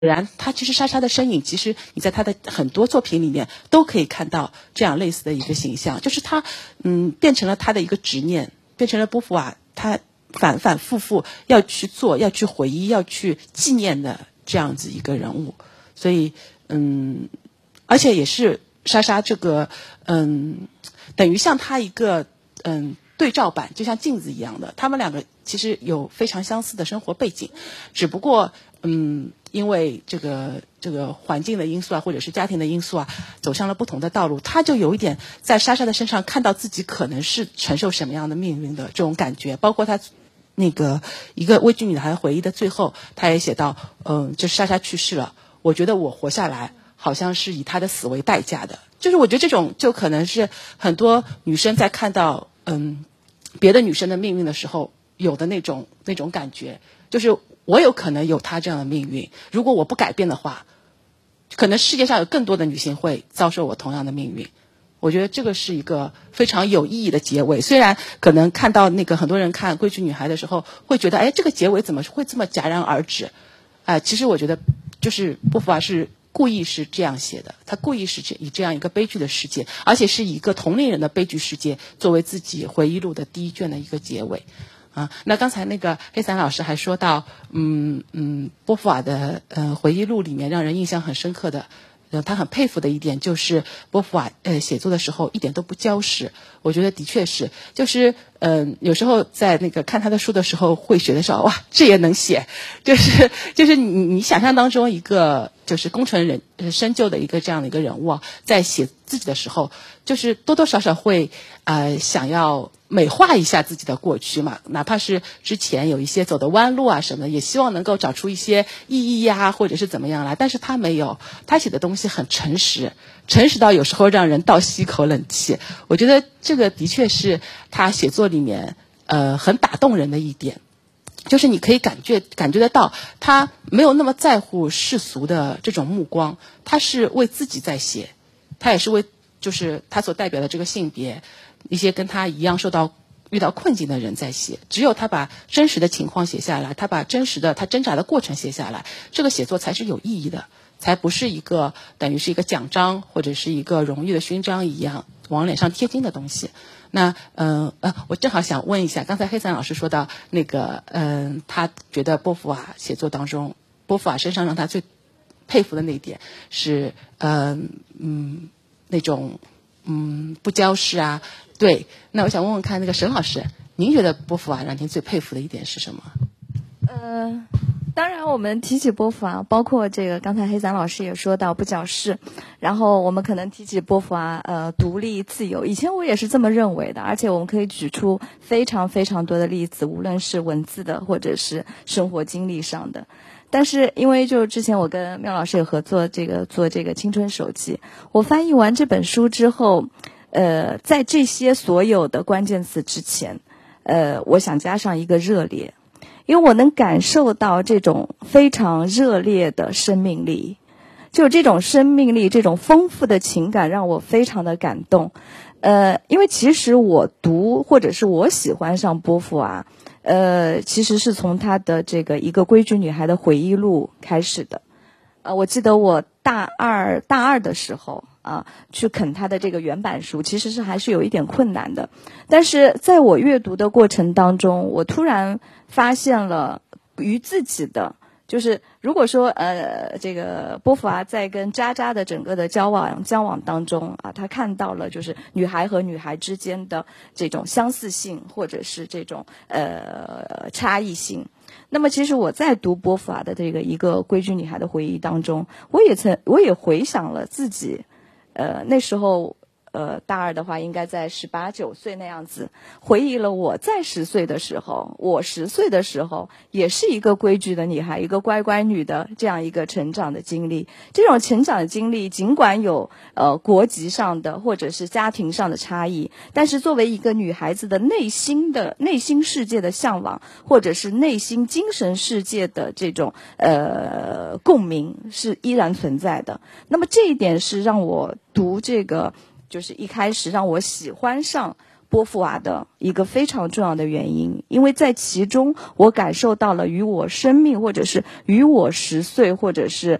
然，他其实莎莎的身影，其实你在他的很多作品里面都可以看到这样类似的一个形象，就是他变成了他的一个执念，变成了波伏娃他反反复复要去做、要去回忆、要去纪念的这样子一个人物。所以而且也是莎莎这个等于像他一个对照版，就像镜子一样的，他们两个其实有非常相似的生活背景，只不过因为这个环境的因素啊，或者是家庭的因素啊，走上了不同的道路。他就有一点在莎莎的身上看到自己可能是承受什么样的命运的这种感觉。包括他那个一个微剧女孩回忆的最后，他也写到，就是莎莎去世了，我觉得我活下来好像是以她的死为代价的。就是我觉得这种就可能是很多女生在看到别的女生的命运的时候有的那种感觉，就是我有可能有她这样的命运，如果我不改变的话，可能世界上有更多的女性会遭受我同样的命运。我觉得这个是一个非常有意义的结尾。虽然可能看到那个很多人看《规矩女孩》的时候会觉得，哎，这个结尾怎么会这么戛然而止？其实我觉得就是波伏娃是故意是这样写的，他故意是以这样一个悲剧的世界，而且是以一个同龄人的悲剧世界作为自己回忆录的第一卷的一个结尾。那刚才那个黑伞老师还说到，波伏娃的回忆录里面让人印象很深刻的，他很佩服的一点就是波伏娃写作的时候一点都不娇饰。我觉得的确是，就是有时候在那个看他的书的时候会觉得说，哇，这也能写，就是你想象当中一个就是功成身就的一个这样的一个人物啊，在写自己的时候，就是多多少少会想要美化一下自己的过去嘛，哪怕是之前有一些走的弯路啊什么的，也希望能够找出一些意义呀，或者是怎么样来。但是他没有，他写的东西很诚实到有时候让人倒吸一口冷气。我觉得这个的确是他写作里面很打动人的一点，就是你可以感觉得到，他没有那么在乎世俗的这种目光，他是为自己在写，他也是为就是他所代表的这个性别，一些跟他一样遇到困境的人在写。只有他把真实的情况写下来，他把真实的他挣扎的过程写下来，这个写作才是有意义的，才不是一个等于是一个奖章或者是一个荣誉的勋章一样往脸上贴金的东西。那我正好想问一下，刚才黑伞老师说到那个他觉得波伏娃写作当中，波伏娃身上让他最佩服的那一点是那种不娇饰啊。对，那我想问问看那个沈老师，您觉得波伏娃让您最佩服的一点是什么？ 当然我们提起波伏娃，包括这个刚才黑伞老师也说到不矫饰，然后我们可能提起波伏娃独立自由，以前我也是这么认为的，而且我们可以举出非常非常多的例子，无论是文字的或者是生活经历上的。但是因为就之前我跟妙老师也合作做这个青春手记，我翻译完这本书之后，在这些所有的关键词之前，我想加上一个热烈。因为我能感受到这种非常热烈的生命力，就这种生命力，这种丰富的情感让我非常的感动。因为其实我读或者是我喜欢上波伏娃，其实是从她的这个一个规矩女孩的回忆录开始的。我记得我大二的时候去啃她的这个原版书，其实是还是有一点困难的。但是在我阅读的过程当中，我突然发现了与自己的，就是如果说这个波伏娃在跟渣渣的整个的交往当中她看到了就是女孩和女孩之间的这种相似性或者是这种差异性。那么其实我在读波伏娃的这个一个规矩女孩的回忆当中，我也回想了自己那时候大二的话应该在18、19岁那样子，回忆了我在10岁的时候，我10岁的时候也是一个规矩的女孩，一个乖乖女的这样一个成长的经历。这种成长的经历尽管有国籍上的或者是家庭上的差异，但是作为一个女孩子的内心世界的向往，或者是内心精神世界的这种共鸣是依然存在的。那么这一点是让我读这个就是一开始让我喜欢上波伏娃的一个非常重要的原因，因为在其中我感受到了与我生命或者是与我10岁或者是